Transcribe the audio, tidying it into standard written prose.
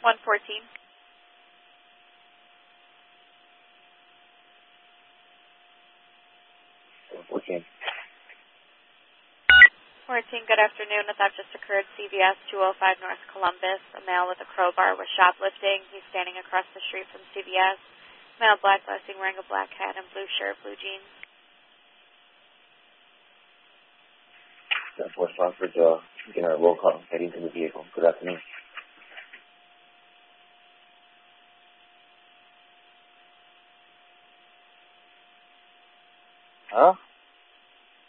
114. 14. 14, good afternoon. A theft just occurred, CVS 205 North Columbus. A male with a crowbar was shoplifting. He's standing across the street from CVS. Male black dressing, wearing a black hat and blue shirt, blue jeans. That's West Rockford, getting a roll call, heading to the vehicle. Good afternoon. Huh?